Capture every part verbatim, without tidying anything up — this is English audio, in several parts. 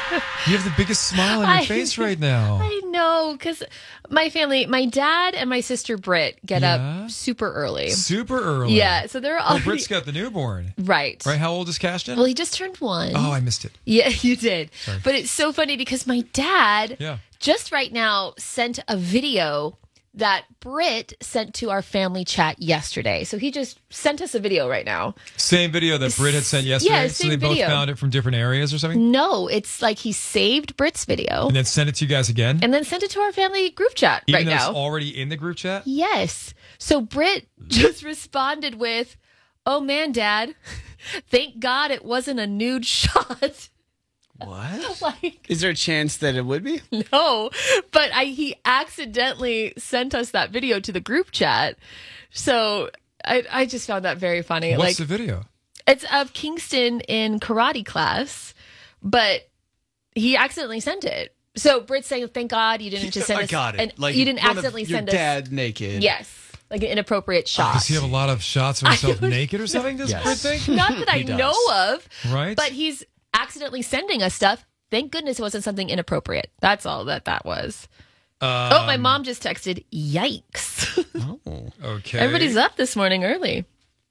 You have the biggest smile on your I- face right now. I know, because my family, my dad and my sister Britt get Yeah? up super early. Super early. Yeah, so they're Oh, already... Britt's got the newborn. Right. Right? How old is Cashton? Well, he just turned one. Oh, I missed it. Yeah, you did. Sorry. But it's so funny because my dad Yeah. just right now sent a video that Britt sent to our family chat yesterday. So he just sent us a video right now. Same video that Britt had sent yesterday. Yeah, so same they both video. found it from different areas or something? No, it's like he saved Britt's video And then sent it to you guys again? and then sent it to our family group chat Even right though now. it's already in the group chat? Yes. So Britt just responded with, "Oh man, Dad, thank God it wasn't a nude shot." What? Like, Is there a chance that it would be? no, but I he accidentally sent us that video to the group chat. So I I just found that very funny. What's like the video? it's of Kingston in karate class, but he accidentally sent it. So Britt's saying, "Thank God you didn't just send I us got it. and Like you didn't one of accidentally your send us dad naked. yes, like an inappropriate shot." Does he have a lot of shots of himself naked or something, this Yes. Britt thing? Not that I does. know of, Right? but he's accidentally sending us stuff. Thank goodness it wasn't something inappropriate. That's all that that was. Um, Oh, my mom just texted, "Yikes." Okay. Everybody's up this morning early.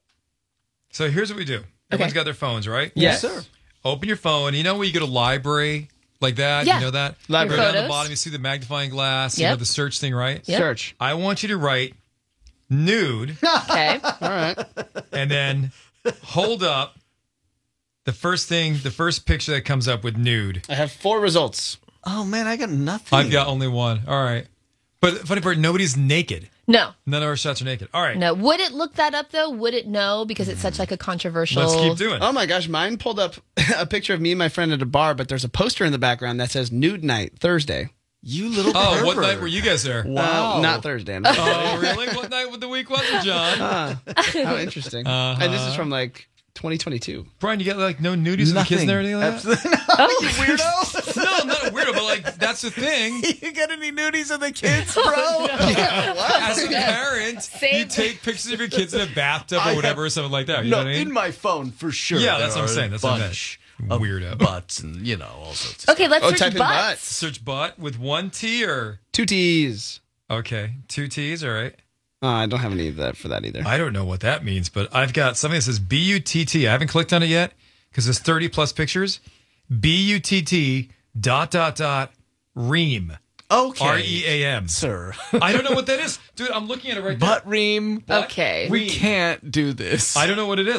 So here's what we do. Everyone's got their phones, right? Yes, Yes. sir. Open your phone. You know when you go to library like that? Yeah. You know that? Library. You go down the Photos. bottom, you see the magnifying glass, you know, Yep. the search thing, right? Yep. Search. I want you to write nude Okay. All right. and then hold up the first thing, the first picture that comes up with nude. I have four results. Oh man, I got nothing. I've got only one. All right. But the funny part, nobody's naked. No. None of our shots are naked. All right. No. Would it look that up though? Would it know because it's such like a controversial? Let's keep doing it. Oh my gosh, mine pulled up a picture of me and my friend at a bar, but there's a poster in the background that says Nude Night Thursday. You little Oh, what pervert. night were you guys there? Wow. Uh, not Thursday. Not Thursday. Oh, really? What night of the week was it, John? Ah, how interesting. Uh-huh. And this is from like twenty twenty-two. Brian, you got like no nudies of the kids and everything like that? Absolutely not. You weirdo. No, I'm not a weirdo, but like that's the thing. You got any nudies of the kids, bro? As a parent, you Same. take pictures of your kids in a bathtub I or whatever, have- or something like that. You No, know what I mean? in my phone for sure. Yeah, that's there what I'm are saying. a That's what I meant. bunch of Weirdo. butts and you know all sorts. Of Okay, let's Oh, search type in butts. butts. Search butt with one T or Two T's. okay, two T's. All right. Uh, I don't have any of that for that either. I don't know what that means, but I've got something that says B U T T. I haven't clicked on it yet because there's thirty plus pictures. B U T T dot dot dot ream. Okay, R E A M. sir. I don't know what that is, dude. I'm looking at it right Butt ream. now. Okay. We can't do this. I don't know what it is.